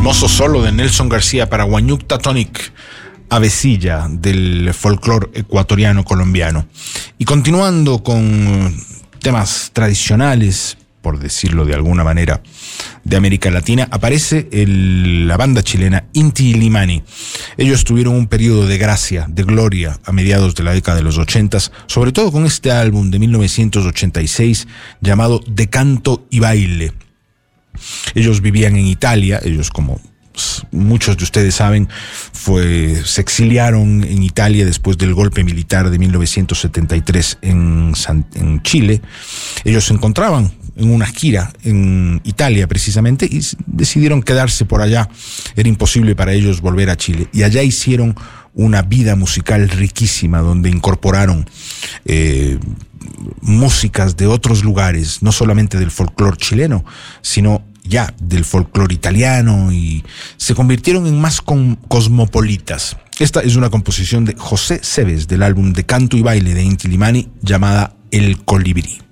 hermoso solo de Nelson García para Huayñucta Tonic, avecilla del folclore ecuatoriano colombiano. Y continuando con temas tradicionales, por decirlo de alguna manera, de América Latina, aparece la banda chilena Inti Illimani. Ellos tuvieron un periodo de gracia, de gloria, a mediados de la década de los 80, sobre todo con este álbum de 1986 llamado De Canto y Baile. Ellos vivían en Italia, ellos, como muchos de ustedes saben, se exiliaron en Italia después del golpe militar de 1973 en Chile. Ellos se encontraban en una gira en Italia precisamente y decidieron quedarse por allá. Era imposible para ellos volver a Chile y allá hicieron una vida musical riquísima donde incorporaron músicas de otros lugares, no solamente del folclore chileno, sino ya del folclore italiano, y se convirtieron en más cosmopolitas. Esta es una composición de José Cebes del álbum De Canto y Baile de Inti Illimani llamada El Colibrí.